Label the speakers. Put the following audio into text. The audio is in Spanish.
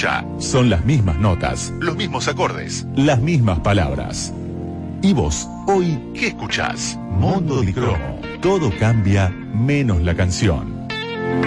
Speaker 1: escucha.
Speaker 2: Son las mismas notas,
Speaker 1: Los mismos acordes.
Speaker 2: las mismas palabras. ¿Y vos, hoy,
Speaker 1: ¿Qué escuchás?
Speaker 2: Mundo Dicromo? Todo cambia menos la canción.